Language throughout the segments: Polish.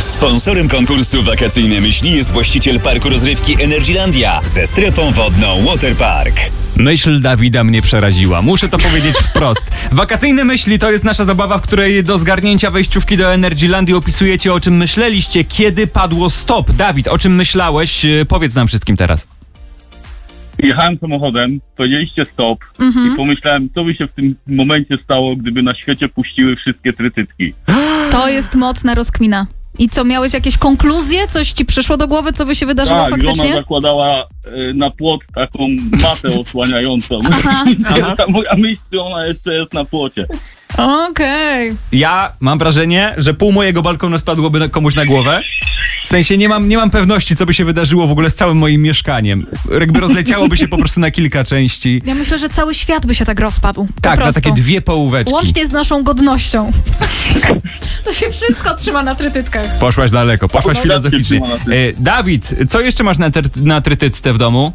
Sponsorem konkursu Wakacyjne Myśli jest właściciel parku rozrywki Energylandia ze strefą wodną Waterpark. Myśl Dawida mnie przeraziła. Muszę to powiedzieć wprost. Wakacyjne Myśli to jest nasza zabawa, w której do zgarnięcia wejściówki do Energylandii opisujecie, o czym myśleliście, kiedy padło stop. Dawid, o czym myślałeś? Powiedz nam wszystkim teraz. Jechałem samochodem, powiedzieliście stop i pomyślałem, co by się w tym momencie stało, gdyby na świecie puściły wszystkie trytytki. To jest mocna rozkmina. I co, miałeś jakieś konkluzje? Coś ci przyszło do głowy, co by się wydarzyło Tak, faktycznie? żona zakładała na płot taką matę osłaniającą. Ta moja myśl, że ona jeszcze jest na płocie. Okej. Ja mam wrażenie, że pół mojego balkonu spadłoby komuś na głowę. W sensie nie mam pewności, co by się wydarzyło w ogóle z całym moim mieszkaniem. Jakby rozleciałoby się po prostu na kilka części. Ja myślę, że cały świat by się tak rozpadł. Tak, po na prostu. takie dwie połóweczki. Łącznie z naszą godnością. To się wszystko trzyma na trytytkach. Poszłaś daleko, poszłaś No, filozoficznie. trzyma na tym. Dawid, co jeszcze masz na trytycce w domu?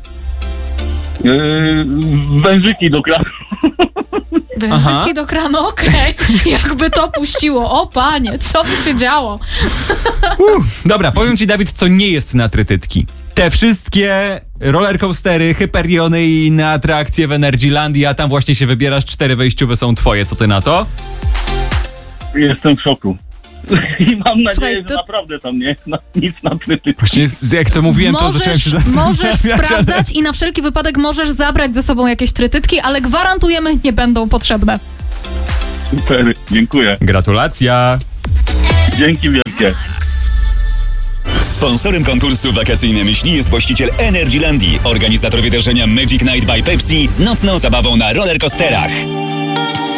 Wężyki do kranu. Wężyki do kranu, okej. Jakby to puściło. O panie, co by się działo? Dobra, powiem ci, Dawid, co nie jest na trytytki. Te wszystkie rollercoastery, hyperiony i inne atrakcje w Energylandii, a tam właśnie się wybierasz, 4 wejściowe są twoje. Co ty na to? Jestem w szoku. I mam nadzieję, Słuchaj, że to- naprawdę tam nie jest nic na trytytki. Właśnie jak to mówiłem, to zacząłem się zastanawiać. Możesz sprawdzać i na wszelki wypadek możesz zabrać ze sobą jakieś trytytki, ale gwarantujemy, nie będą potrzebne. Super, dziękuję. Gratulacja! Dzięki wielkie. Sponsorem konkursu Wakacyjne Myśli jest właściciel Energylandii, organizator wydarzenia Magic Night by Pepsi z nocną zabawą na rollercoasterach.